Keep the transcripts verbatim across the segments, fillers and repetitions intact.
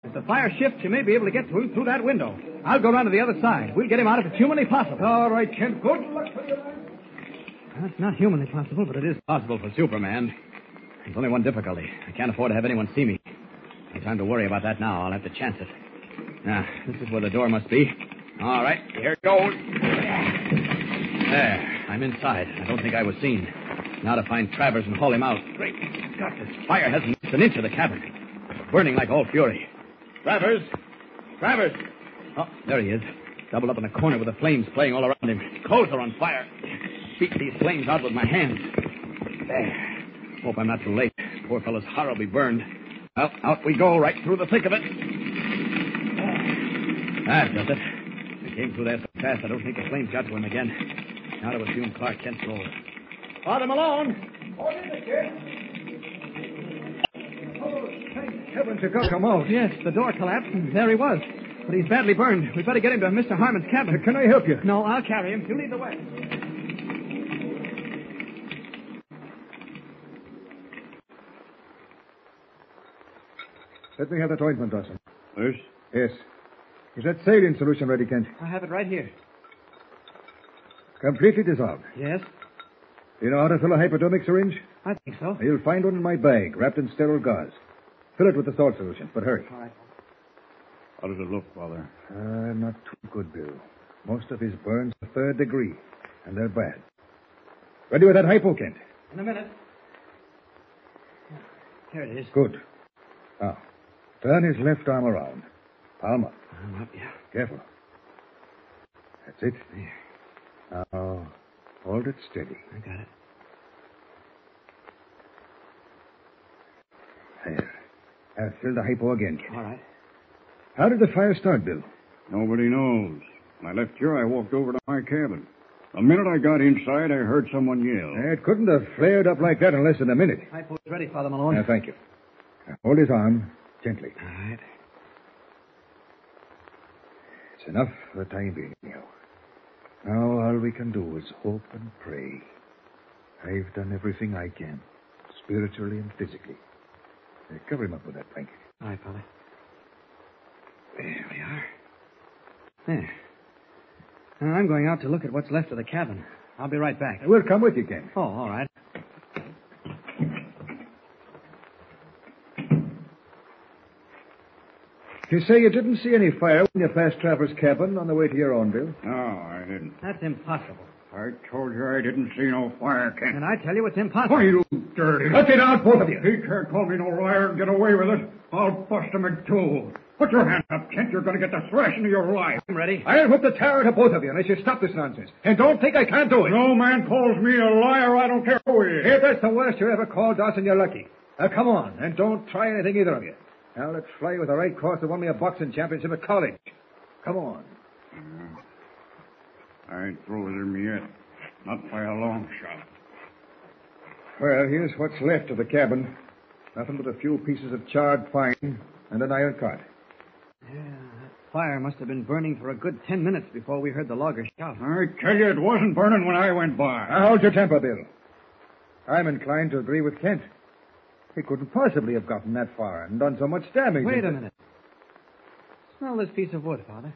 If the fire shifts, you may be able to get through through that window. I'll go round to the other side. We'll get him out if it's humanly possible. All right, Kent. Good luck for you. That's not humanly possible, but it is possible for Superman. There's only one difficulty. I can't afford to have anyone see me. No time to worry about that now. I'll have to chance it. Now, this is where the door must be. All right, here it goes. There, I'm inside. I don't think I was seen. Now to find Travers and haul him out. Great Scott, this fire hasn't missed an inch of the cabin. It's burning like all fury. Travers! Travers! Oh, there he is. Doubled up in a corner with the flames playing all around him. His clothes are on fire. Beat these flames out with my hands. There. Hope I'm not too late. Poor fellow's horribly burned. Well, out we go, right through the thick of it. That does it. I came through there so fast I don't think the flames got to him again. Now to assume Clark Kent's role. Father Malone! What is it, Kent? Oh, thank heaven to God, come out. Yes, the door collapsed, and there he was. But he's badly burned. We'd better get him to Mister Harmon's cabin. Uh, can I help you? No, I'll carry him. You lead the way. Let me have that ointment, Dawson. This? Yes. Is that saline solution ready, Kent? I have it right here. Completely dissolved. Yes? Do you know how to fill a hypodermic syringe? I think so. You'll find one in my bag, wrapped in sterile gauze. Fill it with the salt solution, but hurry. All right. How does it look, Father? Uh, not too good, Bill. Most of his burns are third degree, and they're bad. Ready with that hypo, Kent? In a minute. Here it is. Good. Now, turn his left arm around. Palm up. I'm up, yeah. Careful. That's it. There. Now, hold it steady. I got it. There. Now, fill the hypo again, Kent. All right. How did the fire start, Bill? Nobody knows. When I left here, I walked over to my cabin. The minute I got inside, I heard someone yell. It couldn't have flared up like that in less than a minute. Hypo's ready, Father Malone. Now, thank you. Now, hold his arm gently. All right. It's enough for the time being, anyhow. Now, all we can do is hope and pray. I've done everything I can, spiritually and physically. Now, cover him up with that blanket. All right, Father. There we are. There. Now, I'm going out to look at what's left of the cabin. I'll be right back. We'll come with you, Ken. Oh, all right. You say you didn't see any fire when you passed Travers' cabin on the way to your own, Bill? No, I didn't. That's impossible. I told you I didn't see no fire, Kent. And I tell you it's impossible. Why, you dirty... Cut it out, both of you. He can't call me no liar and get away with it. I'll bust him in two. Put your hand up, Kent. You're going to get the thrashing of your life. I'm ready. I'll whip the terror to both of you unless you stop this nonsense. And don't think I can't do it. No man calls me a liar. I don't care who he is. If that's the worst you ever called, Dawson, you're lucky. Now, come on, and don't try anything, either of you. Now, let's fly with the right course that won me a boxing championship at college. Come on. Uh, I ain't through with him yet. Not by a long shot. Well, here's what's left of the cabin. Nothing but a few pieces of charred pine and an iron cot. Yeah, that fire must have been burning for a good ten minutes before we heard the logger shout. I tell you, it wasn't burning when I went by. Now, hold your temper, Bill. I'm inclined to agree with Kent. He couldn't possibly have gotten that far and done so much damage. Wait a minute. Smell this piece of wood, Father.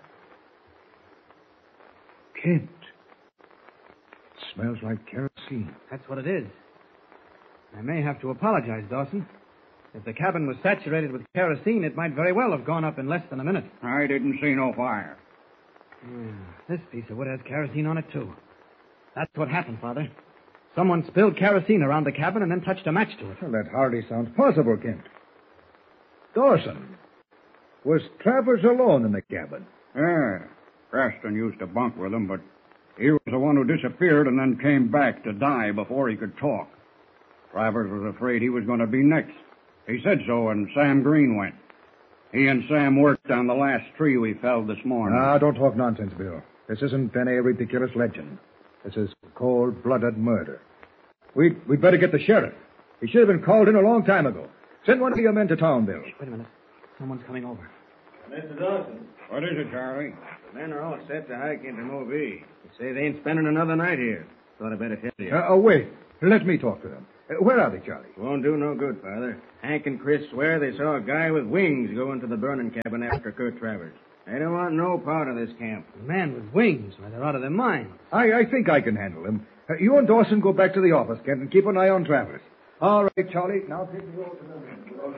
Kent. It smells like kerosene. That's what it is. I may have to apologize, Dawson. If the cabin was saturated with kerosene, it might very well have gone up in less than a minute. I didn't see no fire. Yeah, this piece of wood has kerosene on it, too. That's what happened, Father. Someone spilled kerosene around the cabin and then touched a match to it. Well, that hardly sounds possible, Kent. Dawson, was Travers alone in the cabin? Yeah. Preston used to bunk with him, but he was the one who disappeared and then came back to die before he could talk. Travers was afraid he was going to be next. He said so when Sam Green went. He and Sam worked on the last tree we felled this morning. Ah, don't talk nonsense, Bill. This isn't any ridiculous legend. This is cold-blooded murder. We'd, we'd better get the sheriff. He should have been called in a long time ago. Send one of your men to town, Bill. Wait a minute. Someone's coming over. Mister Dawson, What is it, Charlie? the men are all set to hike into Mobile. They say they ain't spending another night here. Thought I'd better tell you. Uh, oh, wait. Let me talk to them. Uh, where are they, Charlie? Won't do no good, Father. Hank and Chris swear they saw a guy with wings go into the burning cabin after Kurt Travers. They don't want no part of this camp. A man with wings. Why, they're out of their minds. I, I think I can handle him. Uh, you and Dawson go back to the office, Kent, and keep an eye on Travers. All right, Charlie. Now take me over to the...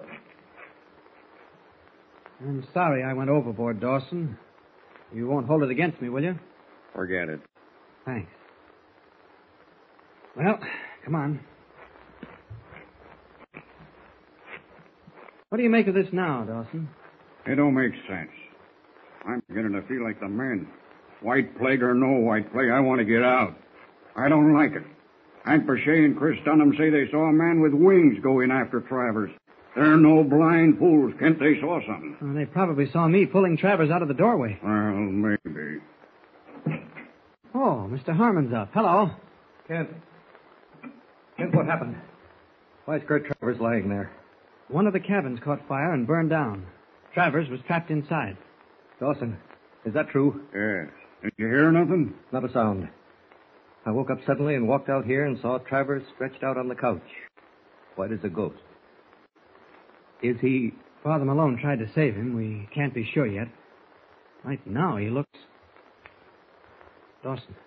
I'm sorry I went overboard, Dawson. You won't hold it against me, will you? Forget it. Thanks. Well, come on. What do you make of this now, Dawson? It don't make sense. I'm beginning to feel like the men. White plague or no white plague, I want to get out. I don't like it. Hank Bechet and Chris Dunham say they saw a man with wings go in after Travers. They're no blind fools. Kent, they saw something. Well, they probably saw me pulling Travers out of the doorway. Well, maybe. Oh, Mister Harmon's up. Hello. Kent. Kent, what happened? Why is Kurt Travers lying there? One of the cabins caught fire and burned down. Travers was trapped inside. Dawson, is that true? Yes. Did you hear nothing? Not a sound. I woke up suddenly and walked out here and saw Travers stretched out on the couch, white as a ghost. Is he... Father Malone tried to save him. We can't be sure yet. Right now, he looks... Dawson.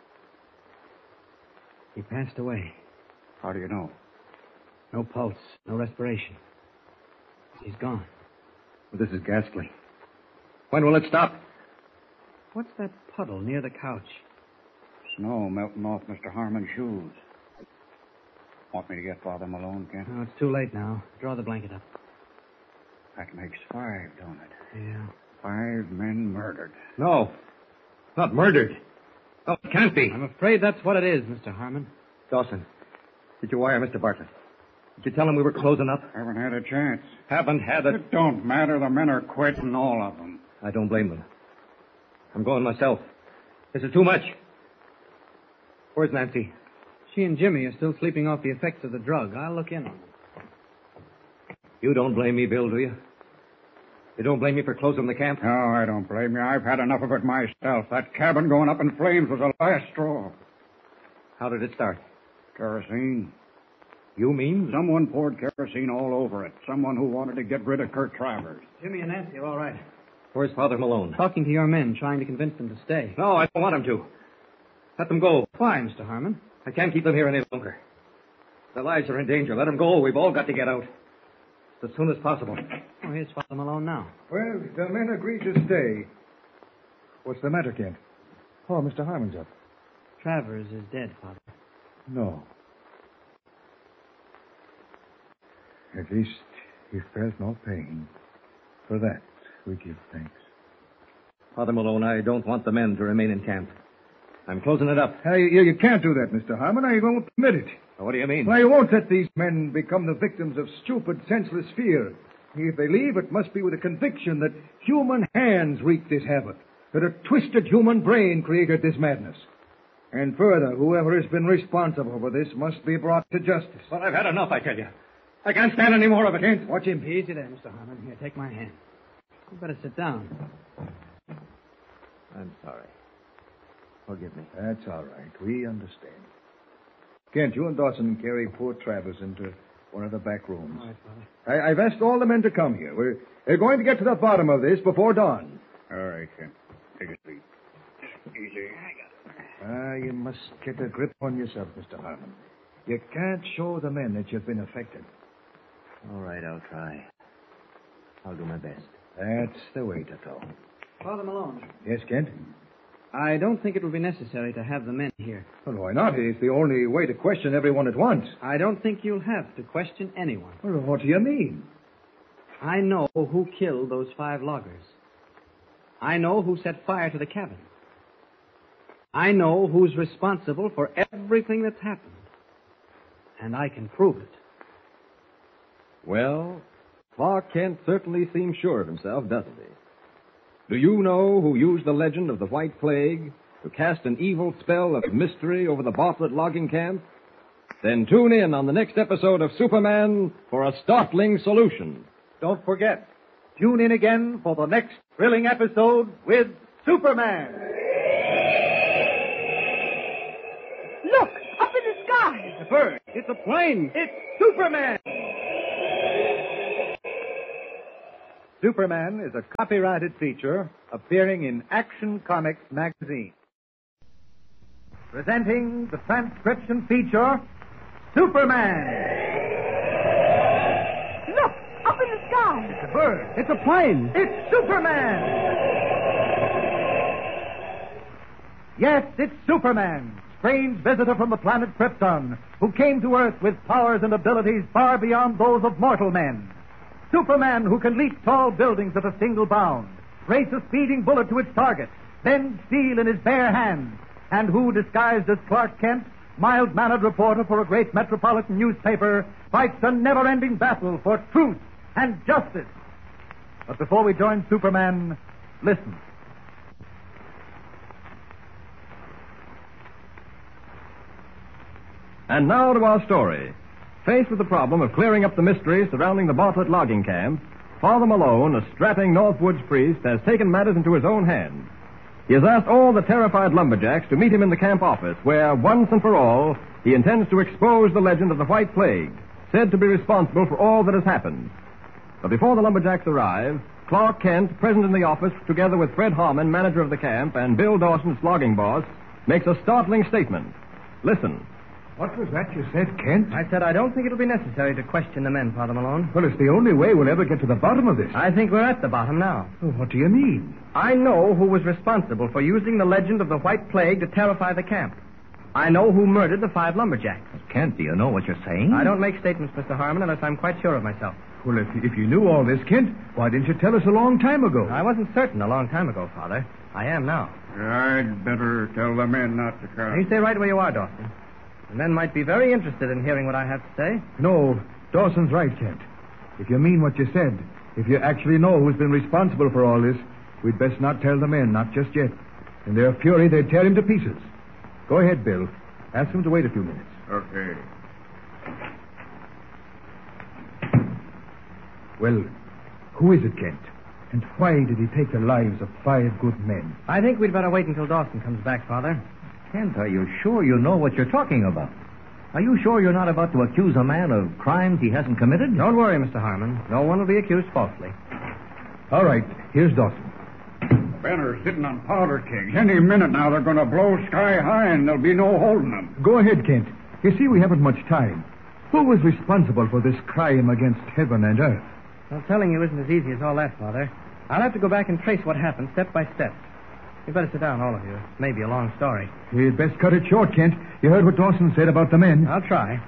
He passed away. How do you know? No pulse, no respiration. He's gone. Well, this is ghastly. When will it stop? What's that puddle near the couch? Snow melting off Mister Harmon's shoes. Want me to get Father Malone, Kent? No, it's too late now. Draw the blanket up. That makes five, don't it? Yeah. Five men murdered. No. Not murdered. No, it can't be. I'm afraid that's what it is, Mister Harmon. Dawson, did you wire Mister Bartlett? Did you tell him we were closing up? Haven't had a chance. Haven't had a... It don't matter. The men are quitting, all of them. I don't blame them. I'm going myself. This is too much. Where's Nancy? She and Jimmy are still sleeping off the effects of the drug. I'll look in on them. You don't blame me, Bill, do you? You don't blame me for closing the camp? No, I don't blame you. I've had enough of it myself. That cabin going up in flames was the last straw. How did it start? Kerosene. You mean? Someone poured kerosene all over it. Someone who wanted to get rid of Kurt Travers. Jimmy and Nancy are all right. Where's Father Malone? Talking to your men, trying to convince them to stay. No, I don't want him to. Let them go. Why, Mister Harmon? I can't keep them here any longer. Their lives are in danger. Let them go. We've all got to get out. As soon as possible. Oh, here's Father Malone now. Well, the men agreed to stay. What's the matter, Kent? Oh, Mister Harmon's up. Travers is dead, Father. No. At least he felt no pain. For that, we give thanks. Father Malone, I don't want the men to remain in camp. I'm closing it up. Hey, you, you can't do that, Mister Harmon. I won't permit it. What do you mean? Why, you won't let these men become the victims of stupid, senseless fear. If they leave, it must be with a conviction that human hands wreaked this havoc, that a twisted human brain created this madness. And further, whoever has been responsible for this must be brought to justice. Well, I've had enough, I tell you. I can't stand any more of it. Kent, watch him. Easy there, Mister Harmon. Here, take my hand. You better sit down. I'm sorry. Forgive me. That's all right. We understand. Kent, you and Dawson carry poor Travers into one of the back rooms. All right, Father. I, I've asked all the men to come here. We're, we're going to get to the bottom of this before dawn. All right, Kent. Take a seat. Easy. Ah, you must get a grip on yourself, Mister Harmon. You can't show the men that you've been affected. All right, I'll try. I'll do my best. That's the way to go. Father Malone. Yes, Kent? I don't think it will be necessary to have the men here. Well, why not? It's the only way to question everyone at once. I don't think you'll have to question anyone. Well, what do you mean? I know who killed those five loggers. I know who set fire to the cabin. I know who's responsible for everything that's happened. And I can prove it. Well, Clark Kent certainly seems sure of himself, doesn't he? Do you know who used the legend of the White Plague to cast an evil spell of mystery over the Bartlett logging camp? Then tune in on the next episode of Superman for a startling solution. Don't forget, tune in again for the next thrilling episode with Superman. Look, up in the sky. The bird. It's a plane. It's Superman. Superman is a copyrighted feature appearing in Action Comics magazine. Presenting the transcription feature, Superman. Look, up in the sky. It's a bird. It's a plane. It's Superman. Yes, it's Superman, strange visitor from the planet Krypton, who came to Earth with powers and abilities far beyond those of mortal men. Superman who can leap tall buildings at a single bound, race a speeding bullet to its target, bend steel in his bare hands, and who, disguised as Clark Kent, mild-mannered reporter for a great metropolitan newspaper, fights a never-ending battle for truth and justice. But before we join Superman, listen. And now to our story. Faced with the problem of clearing up the mystery surrounding the Bartlett logging camp, Father Malone, a strapping Northwoods priest, has taken matters into his own hands. He has asked all the terrified lumberjacks to meet him in the camp office, where, once and for all, he intends to expose the legend of the White Plague, said to be responsible for all that has happened. But before the lumberjacks arrive, Clark Kent, present in the office, together with Fred Harmon, manager of the camp, and Bill Dawson, its logging boss, makes a startling statement. Listen. What was that you said, Kent? I said I don't think it'll be necessary to question the men, Father Malone. Well, it's the only way we'll ever get to the bottom of this. I think we're at the bottom now. Well, what do you mean? I know who was responsible for using the legend of the White Plague to terrify the camp. I know who murdered the five lumberjacks. Kent, do you know what you're saying? I don't make statements, Mister Harmon, unless I'm quite sure of myself. Well, if, if you knew all this, Kent, why didn't you tell us a long time ago? I wasn't certain a long time ago, Father. I am now. I'd better tell the men not to come. You stay right where you are, Dawson. The men might be very interested in hearing what I have to say. No, Dawson's right, Kent. If you mean what you said, if you actually know who's been responsible for all this, we'd best not tell the men, not just yet. In their fury, they'd tear him to pieces. Go ahead, Bill. Ask him to wait a few minutes. Okay. Well, who is it, Kent? And why did he take the lives of five good men? I think we'd better wait until Dawson comes back, Father. Kent, are you sure you know what you're talking about? Are you sure you're not about to accuse a man of crimes he hasn't committed? Don't worry, Mister Harmon. No one will be accused falsely. All right, here's Dawson. Men are sitting on powder kegs. Any minute now they're going to blow sky high and there'll be no holding them. Go ahead, Kent. You see, we haven't much time. Who was responsible for this crime against heaven and earth? Well, telling you isn't as easy as all that, Father. I'll have to go back and trace what happened step by step. You'd better sit down, all of you. It may be a long story. You'd best cut it short, Kent. You heard what Dawson said about the men. I'll try.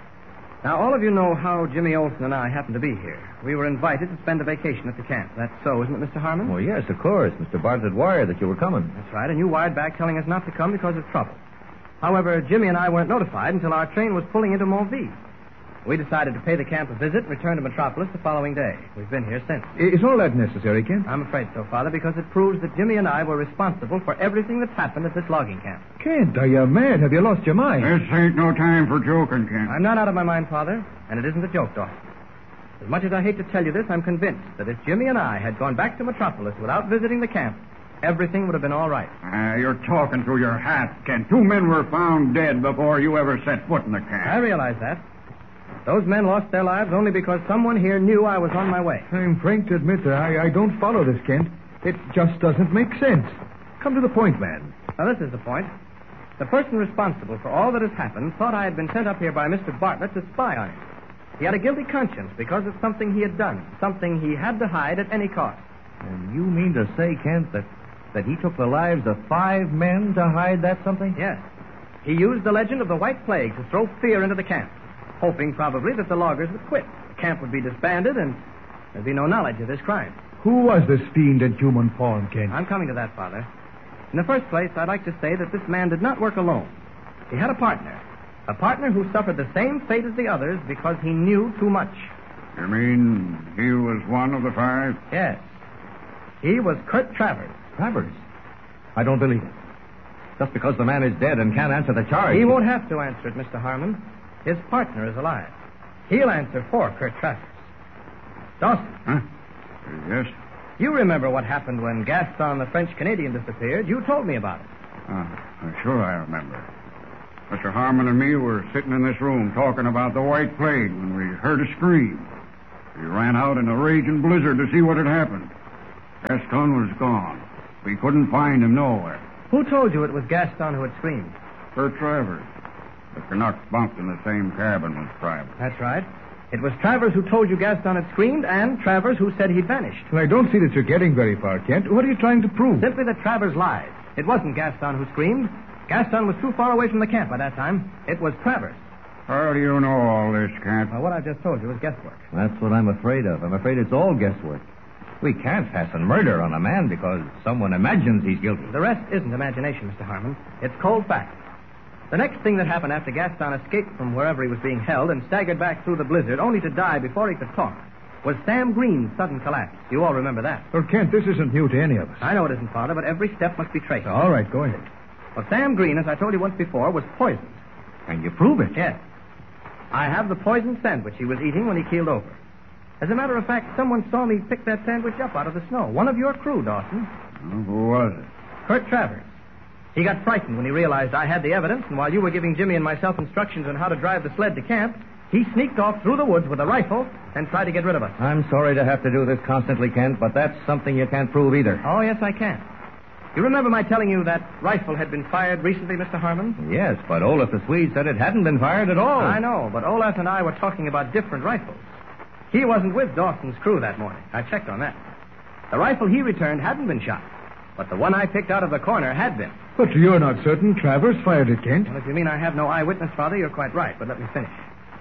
Now, all of you know how Jimmy Olsen and I happened to be here. We were invited to spend a vacation at the camp. That's so, isn't it, Mister Harmon? Well, yes, of course. Mister Bartlett wired that you were coming. That's right, and you wired back telling us not to come because of trouble. However, Jimmy and I weren't notified until our train was pulling into Mulvey. We decided to pay the camp a visit and return to Metropolis the following day. We've been here since. Is all that necessary, Kent? I'm afraid so, Father, because it proves that Jimmy and I were responsible for everything that's happened at this logging camp. Kent, are you mad? Have you lost your mind? This ain't no time for joking, Kent. I'm not out of my mind, Father, and it isn't a joke, Dawson. As much as I hate to tell you this, I'm convinced that if Jimmy and I had gone back to Metropolis without visiting the camp, everything would have been all right. Ah, you're talking through your hat, Kent. Two men were found dead before you ever set foot in the camp. I realize that. Those men lost their lives only because someone here knew I was on my way. I'm frank to admit that I, I don't follow this, Kent. It just doesn't make sense. Come to the point, man. Now, this is the point. The person responsible for all that has happened thought I had been sent up here by Mister Bartlett to spy on him. He had a guilty conscience because of something he had done, something he had to hide at any cost. And you mean to say, Kent, that, that he took the lives of five men to hide that something? Yes. He used the legend of the White Plague to throw fear into the camp, hoping probably that the loggers would quit. The camp would be disbanded and there'd be no knowledge of this crime. Who was this fiend in human form, Kent? I'm coming to that, Father. In the first place, I'd like to say that this man did not work alone. He had a partner. A partner who suffered the same fate as the others because he knew too much. You mean he was one of the five? Yes. He was Kurt Travers. Travers? I don't believe it. Just because the man is dead and can't answer the charge. He won't have to answer it, Mister Harmon. His partner is alive. He'll answer for Kurt Travers. Dawson. Huh? Yes? You remember what happened when Gaston, the French-Canadian, disappeared. You told me about it. Uh, sure I remember. Mister Harmon and me were sitting in this room talking about the White Plague when we heard a scream. We ran out in a raging blizzard to see what had happened. Gaston was gone. We couldn't find him nowhere. Who told you it was Gaston who had screamed? Kurt Travers. The Canuck bunked in the same cabin with Travers. That's right. It was Travers who told you Gaston had screamed, and Travers who said he'd vanished. Well, I don't see that you're getting very far, Kent. What are you trying to prove? Simply that Travers lied. It wasn't Gaston who screamed. Gaston was too far away from the camp by that time. It was Travers. How do you know all this, Kent? Well, what I've just told you is guesswork. That's what I'm afraid of. I'm afraid it's all guesswork. We can't fasten murder on a man because someone imagines he's guilty. The rest isn't imagination, Mister Harmon. It's cold fact. The next thing that happened after Gaston escaped from wherever he was being held and staggered back through the blizzard only to die before he could talk was Sam Green's sudden collapse. You all remember that. Well, Kent, this isn't new to any of us. I know it isn't, Father, but every step must be traced. All right, go ahead. Well, Sam Green, as I told you once before, was poisoned. And you prove it? Yes. I have the poisoned sandwich he was eating when he keeled over. As a matter of fact, someone saw me pick that sandwich up out of the snow. One of your crew, Dawson. Well, who was it? Kurt Travers. He got frightened when he realized I had the evidence, and while you were giving Jimmy and myself instructions on how to drive the sled to camp, he sneaked off through the woods with a rifle and tried to get rid of us. I'm sorry to have to do this constantly, Kent, but that's something you can't prove either. Oh, yes, I can. You remember my telling you that rifle had been fired recently, Mister Harmon? Yes, but Olaf the Swede said it hadn't been fired at all. I know, but Olaf and I were talking about different rifles. He wasn't with Dawson's crew that morning. I checked on that. The rifle he returned hadn't been shot, but the one I picked out of the corner had been. But you're not certain Travers fired it, Kent. Well, if you mean I have no eyewitness, Father, you're quite right, but let me finish.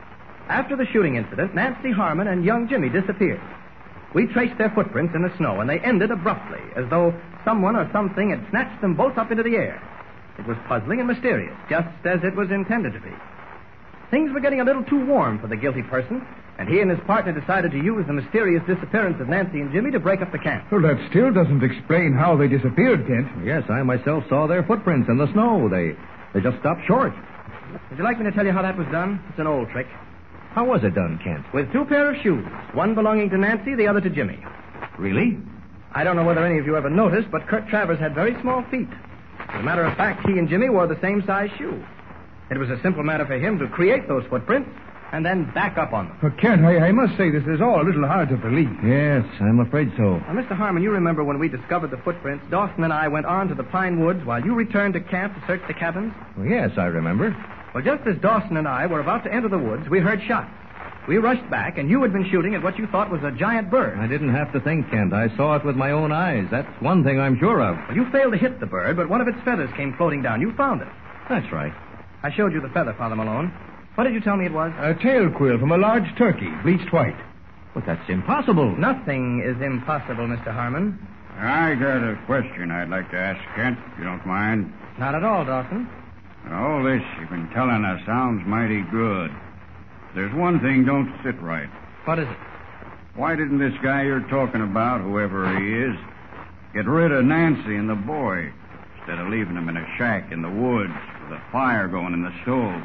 After the shooting incident, Nancy Harmon and young Jimmy disappeared. We traced their footprints in the snow, and they ended abruptly, as though someone or something had snatched them both up into the air. It was puzzling and mysterious, just as it was intended to be. Things were getting a little too warm for the guilty person, and he and his partner decided to use the mysterious disappearance of Nancy and Jimmy to break up the camp. Well, that still doesn't explain how they disappeared, Kent. Yes, I myself saw their footprints in the snow. They they just stopped short. Would you like me to tell you how that was done? It's an old trick. How was it done, Kent? With two pair of shoes, one belonging to Nancy, the other to Jimmy. Really? I don't know whether any of you ever noticed, but Kurt Travers had very small feet. As a matter of fact, he and Jimmy wore the same size shoe. It was a simple matter for him to create those footprints and then back up on them. Well, Kent, I, I must say this is all a little hard to believe. Yes, I'm afraid so. Now, Mister Harmon, you remember when we discovered the footprints, Dawson and I went on to the pine woods while you returned to camp to search the cabins? Well, yes, I remember. Well, just as Dawson and I were about to enter the woods, we heard shots. We rushed back, and you had been shooting at what you thought was a giant bird. I didn't have to think, Kent. I saw it with my own eyes. That's one thing I'm sure of. Well, you failed to hit the bird, but one of its feathers came floating down. You found it. That's right. I showed you the feather, Father Malone. What did you tell me it was? A tail quill from a large turkey, bleached white. But that's impossible. Nothing is impossible, Mister Harmon. I got a question I'd like to ask Kent, if you don't mind. Not at all, Dawson. All this you've been telling us sounds mighty good. There's one thing don't sit right. What is it? Why didn't this guy you're talking about, whoever he is, get rid of Nancy and the boy instead of leaving them in a shack in the woods with a fire going in the stove?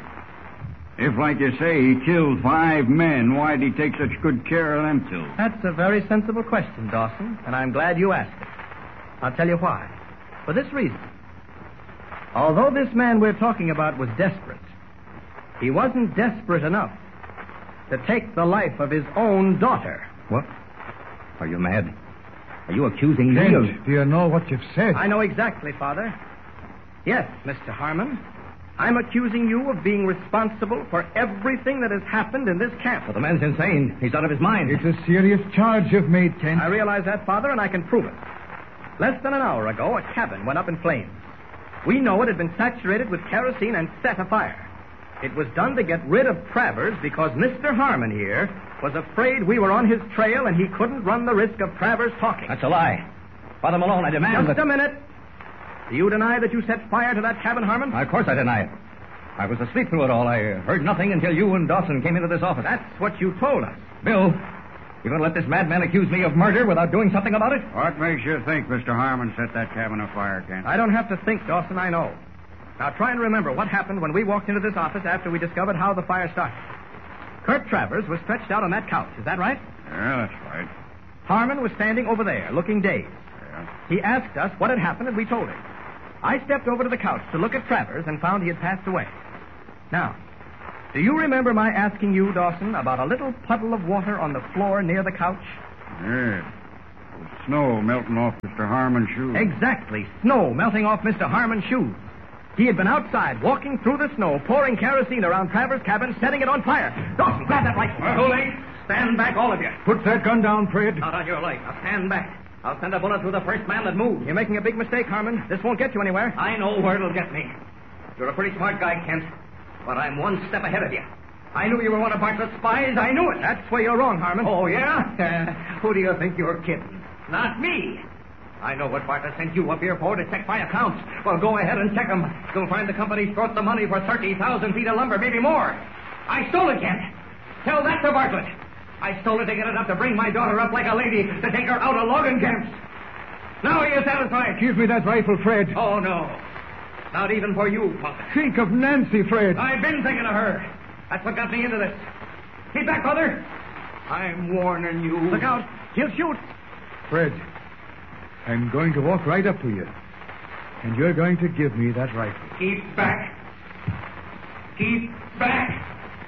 If, like you say, he killed five men, why'd he take such good care of them two? That's a very sensible question, Dawson, and I'm glad you asked it. I'll tell you why. For this reason. Although this man we're talking about was desperate, he wasn't desperate enough to take the life of his own daughter. What? Are you mad? Are you accusing me Kent, of... do you know what you've said? I know exactly, Father. Yes, Mister Harmon. I'm accusing you of being responsible for everything that has happened in this camp. Well, the man's insane. He's out of his mind. It's a serious charge you've made, Kent. I realize that, Father, and I can prove it. Less than an hour ago, a cabin went up in flames. We know it had been saturated with kerosene and set afire. It was done to get rid of Travers because Mister Harmon here was afraid we were on his trail and he couldn't run the risk of Travers talking. That's a lie. Father Malone, I demand Just that... a minute. Do you deny that you set fire to that cabin, Harmon? Of course I deny it. I was asleep through it all. I heard nothing until you and Dawson came into this office. That's what you told us. Bill, you going to let this madman accuse me of murder without doing something about it? What makes you think Mister Harmon set that cabin afire, Kent? I don't have to think, Dawson, I know. Now try and remember what happened when we walked into this office after we discovered how the fire started. Kurt Travers was stretched out on that couch. Is that right? Yeah, that's right. Harmon was standing over there, looking dazed. Yeah. He asked us what had happened, and we told him. I stepped over to the couch to look at Travers and found he had passed away. Now, do you remember my asking you, Dawson, about a little puddle of water on the floor near the couch? Yeah. The snow melting off Mister Harmon's shoes. Exactly. Snow melting off Mister Harmon's shoes. He had been outside, walking through the snow, pouring kerosene around Travers' cabin, setting it on fire. Dawson, grab that rifle. Too late. Stand back, all of you. Put that gun down, Fred. Not on your life. Now stand back. I'll send a bullet through the first man that moves. You're making a big mistake, Harmon. This won't get you anywhere. I know where it'll get me. You're a pretty smart guy, Kent. But I'm one step ahead of you. I knew you were one of Bartlett's spies. I knew it. That's where you're wrong, Harmon. Oh, yeah? Uh, who do you think you're kidding? Not me. I know what Bartlett sent you up here for, to check my accounts. Well, go ahead and check them. You'll find the company short the money for thirty thousand feet of lumber, maybe more. I stole it, Kent. Tell that to Bartlett. I stole it to get enough to bring my daughter up like a lady, to take her out of logging camps. Now are you satisfied? Give me that rifle, Fred. Oh, no. Not even for you, Father. Think of Nancy, Fred. I've been thinking of her. That's what got me into this. Keep back, Father. I'm warning you. Look out. He'll shoot. Fred, I'm going to walk right up to you. And you're going to give me that rifle. Keep back. Keep back.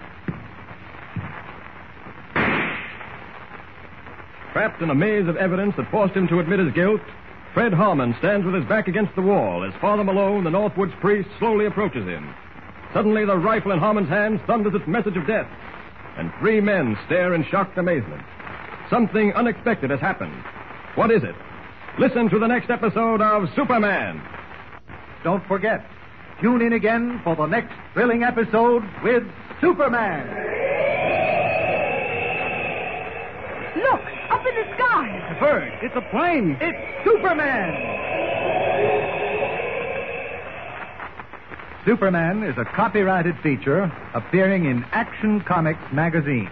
Trapped in a maze of evidence that forced him to admit his guilt, Fred Harmon stands with his back against the wall as Father Malone, the Northwoods priest, slowly approaches him. Suddenly, the rifle in Harmon's hands thunders its message of death, and three men stare in shocked amazement. Something unexpected has happened. What is it? Listen to the next episode of Superman. Don't forget, tune in again for the next thrilling episode with Superman. Look, up in the sky. It's a bird. It's a plane. It's Superman. Superman is a copyrighted feature appearing in Action Comics magazine.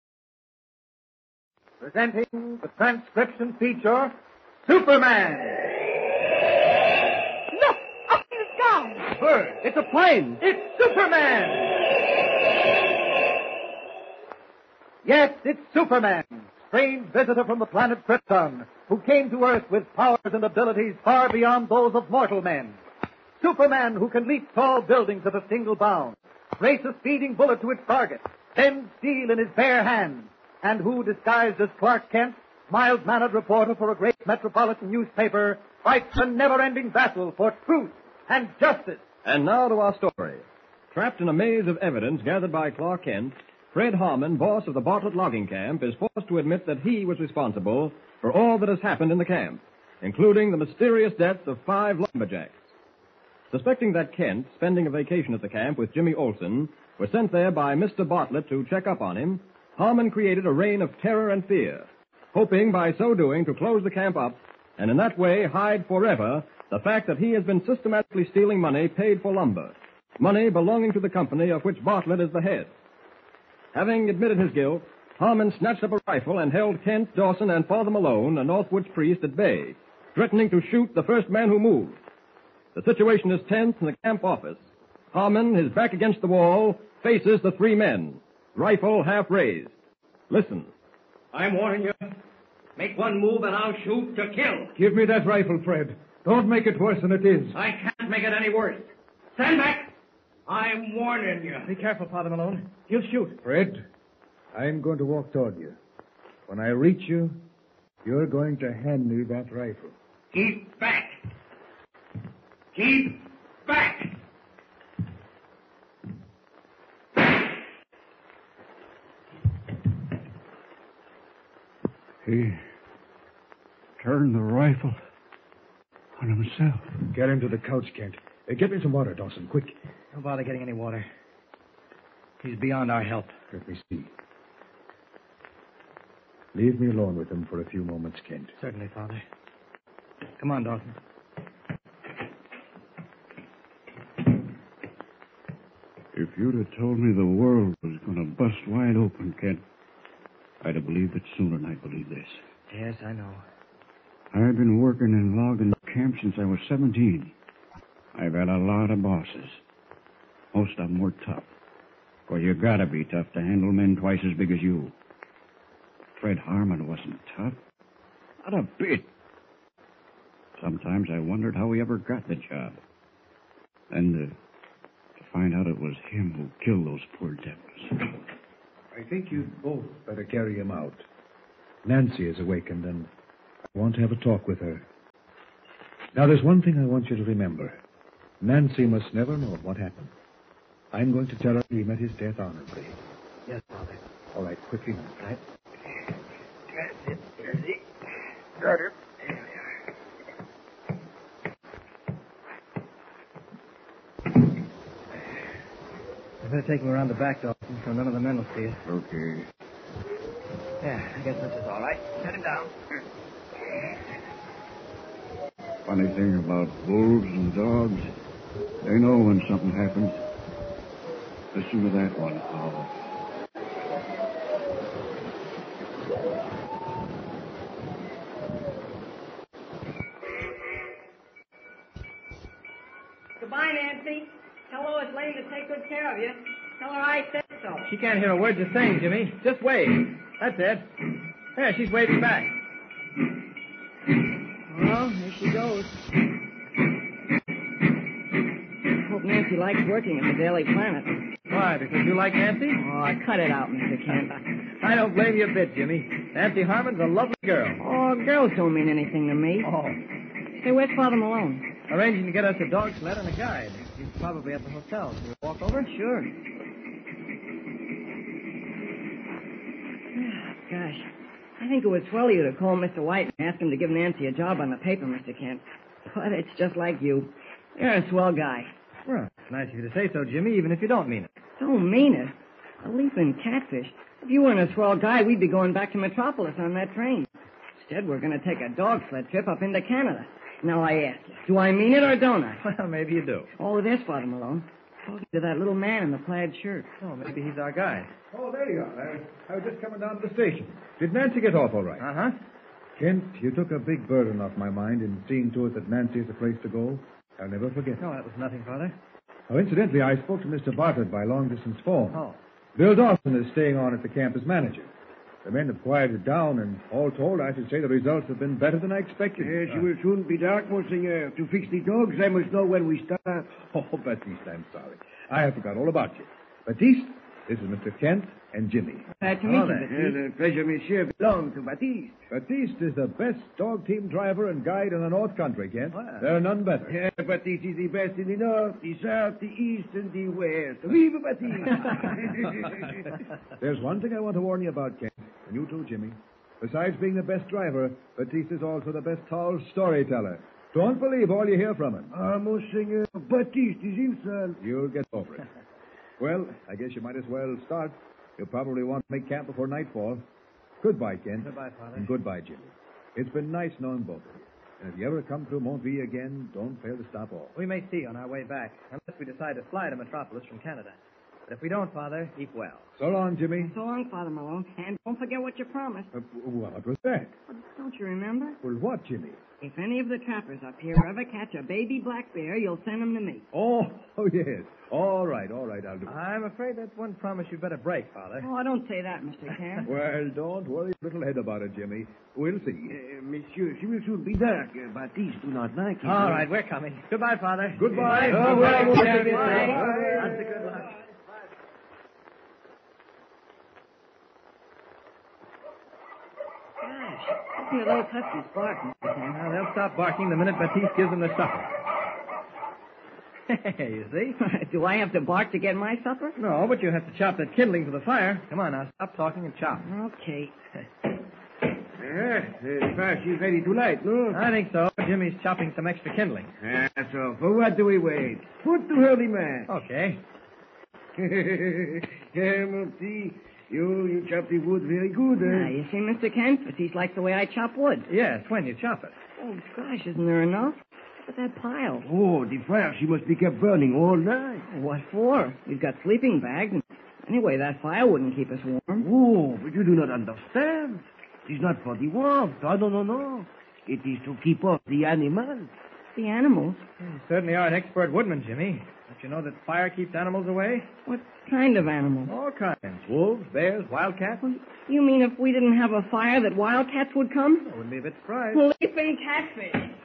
Presenting the transcription feature, Superman. Look, up in the sky. Bird. It's a plane. It's Superman. Yes, it's Superman, strange visitor from the planet Krypton, who came to Earth with powers and abilities far beyond those of mortal men. Superman, who can leap tall buildings at a single bound, race a speeding bullet to its target, bend steel in his bare hands, and who, disguised as Clark Kent, mild-mannered reporter for a great metropolitan newspaper, fights a never-ending battle for truth and justice. And now to our story. Trapped in a maze of evidence gathered by Clark Kent, Fred Harmon, boss of the Bartlett logging camp, is forced to admit that he was responsible for all that has happened in the camp, including the mysterious deaths of five lumberjacks. Suspecting that Kent, spending a vacation at the camp with Jimmy Olsen, was sent there by Mister Bartlett to check up on him, Harmon created a reign of terror and fear, hoping by so doing to close the camp up and in that way hide forever the fact that he has been systematically stealing money paid for lumber, money belonging to the company of which Bartlett is the head. Having admitted his guilt, Harmon snatched up a rifle and held Kent, Dawson, and Father Malone, a Northwoods priest, at bay, threatening to shoot the first man who moved. The situation is tense in the camp office. Harmon, his back against the wall, faces the three men, rifle half raised. Listen. I'm warning you. Make one move and I'll shoot to kill. Give me that rifle, Fred. Don't make it worse than it is. I can't make it any worse. Stand back. I'm warning you. Be careful, Father Malone. He'll shoot. Fred, I'm going to walk toward you. When I reach you, you're going to hand me that rifle. Keep back. Keep back. He turned the rifle on himself. Get him to the couch, Kent. Uh, get me some water, Dawson, quick. Don't bother getting any water. He's beyond our help. Let me see. Leave me alone with him for a few moments, Kent. Certainly, Father. Come on, Dawson. If you'd have told me the world was going to bust wide open, Kent, I'd have believed it sooner than I believe this. Yes, I know. I've been working in logging camp since I was seventeen. I've had a lot of bosses. Most of them were tough. Well, you gotta be tough to handle men twice as big as you. Fred Harmon wasn't tough. Not a bit. Sometimes I wondered how he ever got the job. And to, to find out it was him who killed those poor devils. I think you'd both better carry him out. Nancy is awakened, and I want to have a talk with her. Now, there's one thing I want you to remember. Nancy must never know what happened. I'm going to tell her he met his death honorably. Yes, Father. All right, quickly now. Right. That's it. There's he. Got her. I better take him around the back, Dawson, so none of the men will see it. Okay. Yeah, I guess this is all right. Set him down. Funny thing about wolves and dogs, they know when something happens. Listen to that one howl. Goodbye, Nancy. Tell Lois Lane to take good care of you. Tell her I said so. She can't hear a word you're saying, Jimmy. Just wave. That's it. There, she's waving back. Well, there she goes. Hope Nancy likes working at the Daily Planet. Why, because you like Nancy? Oh, cut it out, Mister Kent. I don't blame you a bit, Jimmy. Nancy Harmon's a lovely girl. Oh, girls don't mean anything to me. Oh. Say, where's Father Malone? Arranging to get us a dog sled and a guide. He's probably at the hotel. Can we walk over? Sure. Gosh, I think it would swell you to call Mister White and ask him to give Nancy a job on the paper, Mister Kent. But it's just like you. You're a swell guy. Well, it's nice of you to say so, Jimmy, even if you don't mean it. Don't mean it. A leaping catfish. If you weren't a swell guy, we'd be going back to Metropolis on that train. Instead, we're going to take a dog sled trip up into Canada. Now I ask you, do I mean it or don't I? Well, maybe you do. All of this, Father Malone. Talking to that little man in the plaid shirt. Oh, maybe he's our guide. Oh, there you are. I, I was just coming down to the station. Did Nancy get off all right? Uh-huh. Kent, you took a big burden off my mind in seeing to it that Nancy is a place to go. I'll never forget. No, that was nothing, Father. Oh, incidentally, I spoke to Mister Bartlett by long-distance phone. Oh. Bill Dawson is staying on at the camp as manager. The men have quieted down, and all told, I should say the results have been better than I expected. Yes, it will soon be dark, Monsignor. To fix the dogs, I must know when we start. Oh, Baptiste, I'm sorry. I have forgot all about you. Baptiste, this is Mister Kent and Jimmy. Glad to meet you, Yeah, Baptiste. the pleasure, monsieur, belongs to Baptiste. Baptiste is the best dog team driver and guide in the North Country, Kent. Wow. There are none better. Yeah, Baptiste is the best in the north, the south, the east, and the west. Viva Baptiste! There's one thing I want to warn you about, Kent, and you too, Jimmy. Besides being the best driver, Baptiste is also the best tall storyteller. Don't believe all you hear from him. Ah, Monsignor, Baptiste is insult. You'll get over it. Well, I guess you might as well start. You'll probably want to make camp before nightfall. Goodbye, Kent. Goodbye, Father. And goodbye, Jimmy. It's been nice knowing both of you. And if you ever come through Montville again, don't fail to stop off. We may see you on our way back, unless we decide to fly to Metropolis from Canada. But if we don't, Father, keep well. So long, Jimmy. So long, Father Malone. And don't forget what you promised. Uh, what was that? Don't you remember? Well, what, Jimmy? If any of the trappers up here ever catch a baby black bear, you'll send them to me. Oh, oh, yes. All right, all right, I'll do it. I'm afraid that's one promise you'd better break, Father. Oh, don't say that, Mister Kent. Well, don't worry your little head about it, Jimmy. We'll see. Uh, monsieur, she will soon be dark. Uh, Baptiste do not like it. All right, we're coming. Goodbye, Father. Goodbye. Oh, Goodbye. well, Goodbye. Goodbye. Lots of good luck. Gosh, listen to those huskies barking, Mister Kent. Well, they'll stop barking the minute Baptiste gives them their supper. Hey, you see? Do I have to bark to get my supper? No, but you have to chop that kindling for the fire. Come on now, stop talking and chop. Okay. Yeah, uh, fast she's ready to light, no? I think so. Jimmy's chopping some extra kindling. Ah, so for what do we wait? Put to her the match. Okay. Yeah, Monty, you, you chop the wood very good, Now, eh? you see, Mister Kent, Baptiste likes the way I chop wood. Yes, when you chop it. Oh, gosh, isn't there enough? Look at that pile. Oh, the fire, she must be kept burning all night. What for? We've got sleeping bags. And anyway, that fire wouldn't keep us warm. Oh, but you do not understand. It is not for the warmth. Oh, no, no, no. It is to keep off the animals. The animals? You certainly are an expert woodman, Jimmy. Don't you know that fire keeps animals away? What kind of animals? All kinds. Wolves, bears, wildcats. You mean if we didn't have a fire that wildcats would come? I wouldn't be a bit surprised. Sleeping catfish.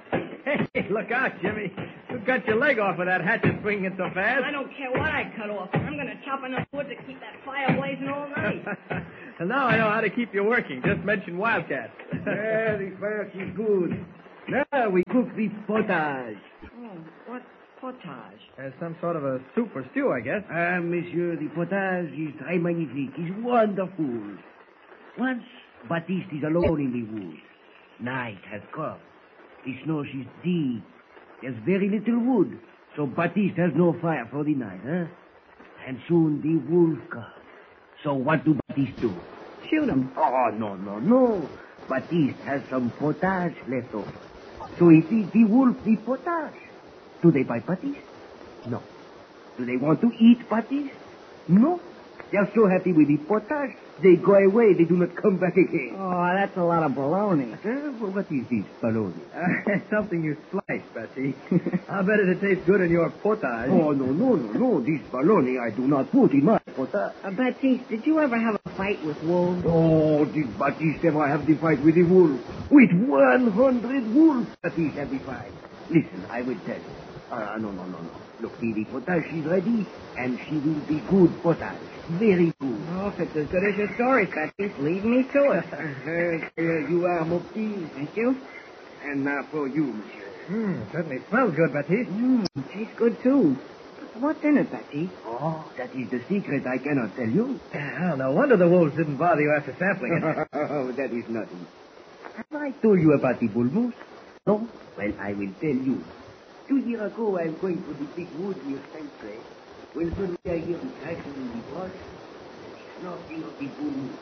Hey, look out, Jimmy. You cut your leg off with that hatchet swinging it so fast. I don't care what I cut off. I'm going to chop enough wood to keep that fire blazing all night. And now I know how to keep you working. Just mention Wildcat. Yeah, the fire is good. Now we cook the potage. Oh, what potage? As some sort of a soup or stew, I guess. Ah, monsieur, the potage is très magnifique. It's wonderful. Once, Baptiste is alone in the woods. Night has come. The snow is deep. There's very little wood, so Baptiste has no fire for the night, huh? And soon the wolf comes. So what do Baptiste do? Shoot him. Oh, no, no, no. Baptiste has some potage left over. So he feeds the wolf the potage. Do they bite Baptiste? No. Do they want to eat Baptiste? No. They're so happy with the potage, they go away. They do not come back again. Oh, that's a lot of baloney. Uh, well, what is this baloney? Uh, something you sliced, Betsy. I'll bet it tastes good in your potage. Oh, no, no, no, no. This baloney I do not put in my potage. Uh, Baptiste, did you ever have a fight with wolves? Oh, did Baptiste ever have the fight with the wolf? With one hundred wolves, Baptiste had the fight. Listen, I will tell you. Ah, uh, no, no, no, no. Look, the, the potage is ready, and she will be good potage. Very good. Oh, if it's as good as your story, Baptiste, lead me to it. uh, here you are, mon petit. Thank you. And now for you, monsieur. Hmm, certainly smells good, Baptiste. Mmm, tastes good, too. What's in it, Baptiste? Oh, that is the secret I cannot tell you. Well, no wonder the wolves didn't bother you after sampling it. Oh, that is nothing. Have I told you about the bull moose? No? Well, I will tell you. Two years ago, I was going to the big wood near Saint Clair. When suddenly I hear the crashing in the brush, and the snorting of the bull moose.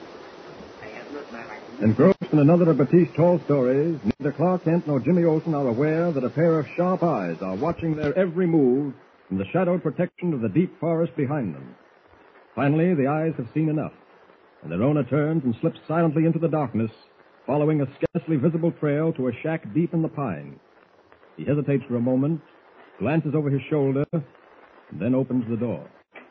I have not my right. Engrossed in another of Baptiste's tall stories, neither Clark Kent nor Jimmy Olsen are aware that a pair of sharp eyes are watching their every move from the shadowed protection of the deep forest behind them. Finally, the eyes have seen enough, and their owner turns and slips silently into the darkness, following a scarcely visible trail to a shack deep in the pine. He hesitates for a moment, glances over his shoulder, and then opens the door.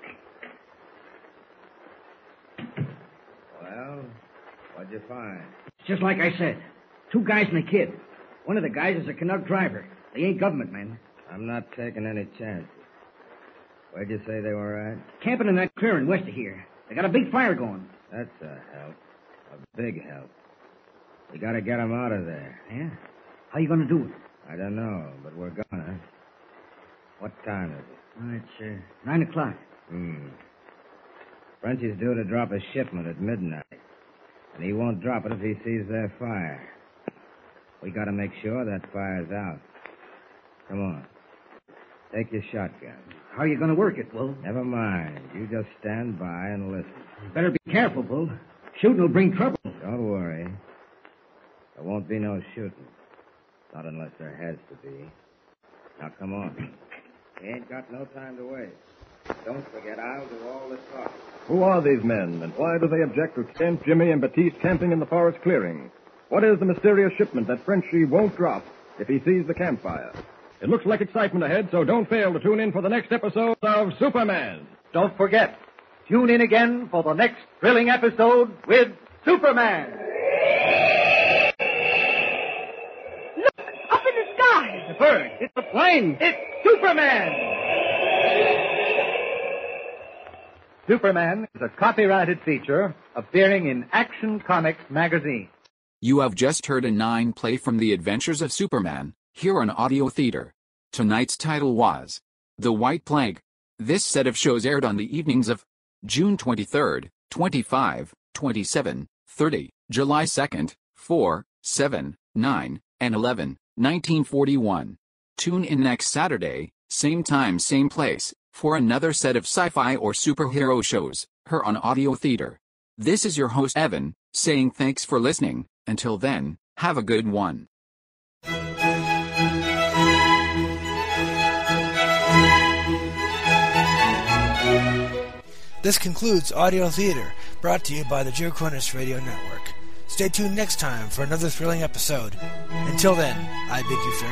Well, what'd you find? Just like I said. Two guys and a kid. One of the guys is a Canuck driver. They ain't government men. I'm not taking any chances. Where'd you say they were at? Camping in that clearing west of here. They got a big fire going. That's a help. A big help. We gotta get them out of there. Yeah? How you gonna do it? I don't know, but we're gonna. What time is it? Well, it's uh, nine o'clock. Hmm. Frenchie's due to drop a shipment at midnight. And he won't drop it if he sees their fire. We gotta make sure that fire's out. Come on. Take your shotgun. How you gonna work it, Bull? Never mind. You just stand by and listen. You better be careful, Bull. Shooting will bring trouble. Don't worry. There won't be no shooting. Not unless there has to be. Now, come on. We ain't got no time to waste. Don't forget, I'll do all the talk. Who are these men, and why do they object to Kent, Jimmy, and Baptiste camping in the forest clearing? What is the mysterious shipment that Frenchie won't drop if he sees the campfire? It looks like excitement ahead, so don't fail to tune in for the next episode of Superman. Don't forget, tune in again for the next thrilling episode with Superman. Look, up in the sky. The bird. It's a plane. It's Superman. Superman is a copyrighted feature appearing in Action Comics magazine. You have just heard a nine-play from The Adventures of Superman, here on Audio Theater. Tonight's title was The White Plague. This set of shows aired on the evenings of June twenty-third, twenty-fifth, twenty-seventh, thirtieth, July second, fourth, seventh, ninth, and eleventh, nineteen forty-one. Tune in next Saturday, same time, same place, for another set of sci-fi or superhero shows, here on Audio Theater. This is your host Evan, saying thanks for listening. Until then, have a good one. This concludes Audio Theater, brought to you by the Joe Cornish Radio Network. Stay tuned next time for another thrilling episode. Until then, I bid you farewell.